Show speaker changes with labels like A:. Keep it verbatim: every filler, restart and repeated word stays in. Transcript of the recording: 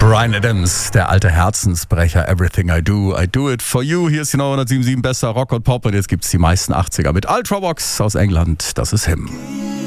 A: Bryan Adams, der alte Herzensbrecher. Everything I do, I do it for you. Hier ist die neunhundertsiebenundsiebzig besser Rock und Pop und jetzt gibt's die meisten achtziger mit Ultravox aus England. Das ist Him.